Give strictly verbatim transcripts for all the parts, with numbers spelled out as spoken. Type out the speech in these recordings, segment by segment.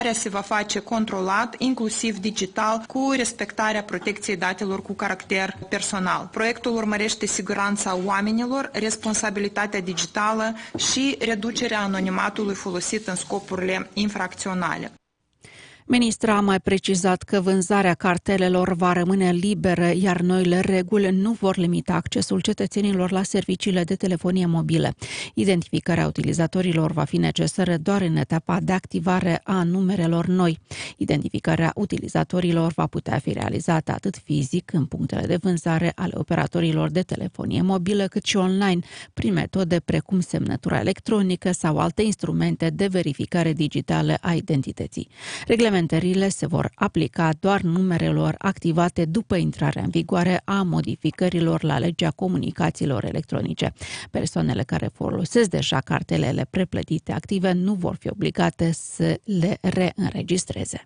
se va face controlat, inclusiv digital, cu respectarea protecției datelor cu caracter personal. Proiectul urmărește siguranța oamenilor, responsabilitatea digitală și reducerea anonimatului folosit în scopurile infracționale. Ministra a mai precizat că vânzarea cartelelor va rămâne liberă, iar noile reguli nu vor limita accesul cetățenilor la serviciile de telefonie mobilă. Identificarea utilizatorilor va fi necesară doar în etapa de activare a numerelor noi. Identificarea utilizatorilor va putea fi realizată atât fizic în punctele de vânzare ale operatorilor de telefonie mobilă, cât și online, prin metode precum semnătura electronică sau alte instrumente de verificare digitală a identității. Reglementările se vor aplica doar numerelor activate după intrarea în vigoare a modificărilor la legea comunicațiilor electronice. Persoanele care folosesc deja cartelele preplătite active nu vor fi obligate să le reînregistreze.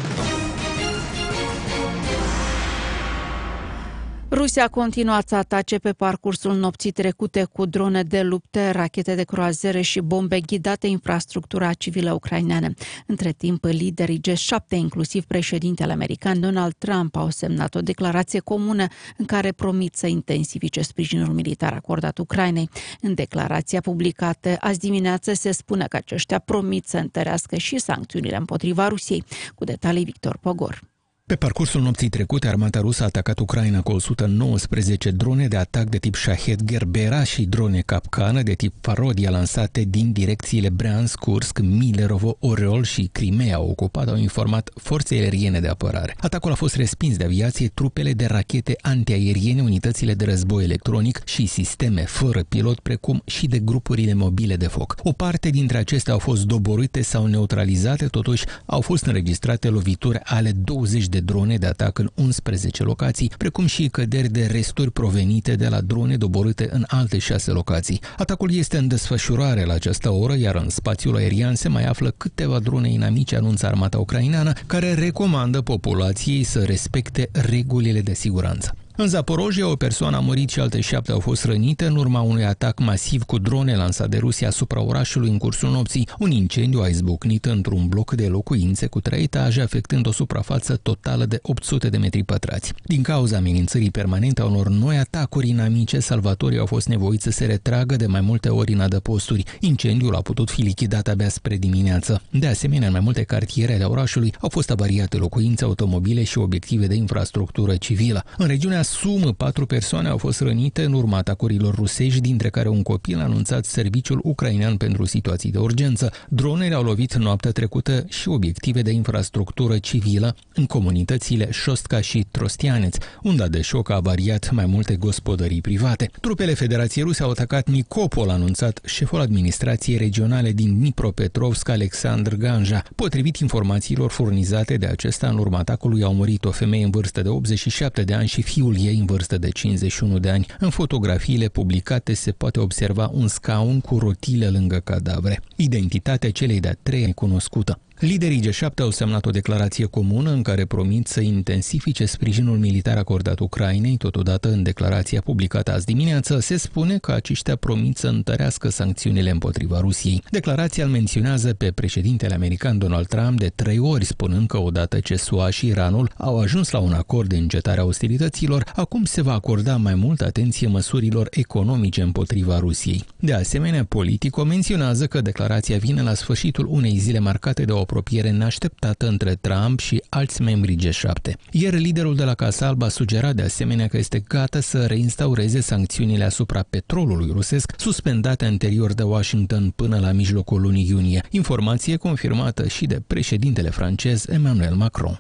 Rusia a continuat să atace pe parcursul nopții trecute cu drone de luptă, rachete de croazere și bombe ghidate infrastructura civilă ucraineană. Între timp, liderii G șapte, inclusiv președintele american Donald Trump, au semnat o declarație comună în care promit să intensifice sprijinul militar acordat Ucrainei. În declarația publicată azi dimineață se spune că aceștia promit să întărească și sancțiunile împotriva Rusiei. Cu detalii Victor Pogor. Pe parcursul nopții trecute, armata rusă a atacat Ucraina cu o sută nouăsprezece drone de atac de tip Shahed Gerbera și drone capcană de tip Parodia lansate din direcțiile Bryansk, Kursk, Milerovo, Oreol și Crimea ocupat, au informat forțele aeriene de apărare. Atacul a fost respins de aviație, trupele de rachete antiaeriene, unitățile de război electronic și sisteme fără pilot, precum și de grupurile mobile de foc. O parte dintre acestea au fost doborâte sau neutralizate, totuși au fost înregistrate lovituri ale douăzeci de drone de atac în unsprezece locații, precum și căderi de resturi provenite de la drone doborâte în alte șase locații. Atacul este în desfășurare la această oră, iar în spațiul aerian se mai află câteva drone inamice, anunță armata ucraineană, care recomandă populației să respecte regulile de siguranță. În Zaporojia, o persoană a murit și alte șapte au fost rănite în urma unui atac masiv cu drone lansat de Rusia asupra orașului în cursul nopții. Un incendiu a izbucnit într-un bloc de locuințe cu trei etaje, afectând o suprafață totală de opt sute de metri pătrați. Din cauza amenințării permanente a unor noi atacuri inamice, salvatorii au fost nevoiți să se retragă de mai multe ori în adăposturi. Incendiul a putut fi lichidat abia spre dimineață. De asemenea, în mai multe cartiere ale orașului au fost avariate locuințe, automobile și obiective de infrastructură civilă. În regiunea Sumă, patru persoane au fost rănite în urma atacurilor rusești, dintre care un copil a anunțat Serviciul Ucrainean pentru Situații de Urgență. Dronele au lovit noaptea trecută și obiective de infrastructură civilă în comunitățile Șostca și Trostianeț. Unda de șoc a avariat mai multe gospodării private. Trupele Federației Ruse au atacat Nicopol, a anunțat șeful administrației regionale din Dnipropetrovsk, Alexandr Ganja. Potrivit informațiilor furnizate de acesta, în urma atacului au murit o femeie în vârstă de optzeci și șapte de ani și fiul ei în vârstă de cincizeci și unu de ani. În fotografiile publicate se poate observa un scaun cu rotile lângă cadavre. Identitatea celei de-a treia e cunoscută. Liderii G șapte au semnat o declarație comună în care promit să intensifice sprijinul militar acordat Ucrainei. Totodată, în declarația publicată azi dimineață, se spune că aceștia promit să întărească sancțiunile împotriva Rusiei. Declarația îl menționează pe președintele american Donald Trump de trei ori, spunând că odată ce S U A și Iranul au ajuns la un acord de încetare a ostilităților, acum se va acorda mai multă atenție măsurilor economice împotriva Rusiei. De asemenea, Politico menționează că declarația vine la sfârșitul unei zile marcate de o apropiere neașteptată între Trump și alți membri G șapte. Ieri, liderul de la Casa Albă a sugerat de asemenea că este gata să reinstaureze sancțiunile asupra petrolului rusesc, suspendate anterior de Washington până la mijlocul lunii iunie. Informație confirmată și de președintele francez Emmanuel Macron.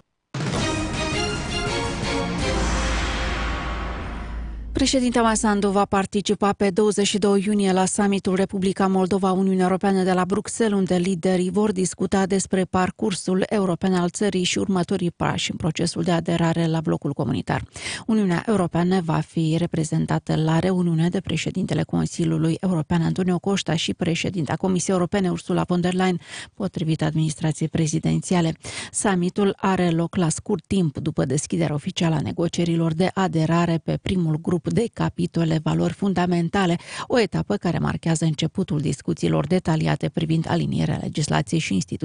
Președintele Sandu va participa pe douăzeci și doi iunie la summitul Republica Moldova-Uniunea Europeană de la Bruxelles, unde liderii vor discuta despre parcursul european al țării și următorii pași în procesul de aderare la blocul comunitar. Uniunea Europeană va fi reprezentată la reuniune de președintele Consiliului European Antonio Costa și președinta Comisiei Europene Ursula von der Leyen, potrivit administrației prezidențiale. Summitul are loc la scurt timp după deschiderea oficială a negocierilor de aderare pe primul grup de capitole valori fundamentale, o etapă care marchează începutul discuțiilor detaliate privind alinierea legislației și instituției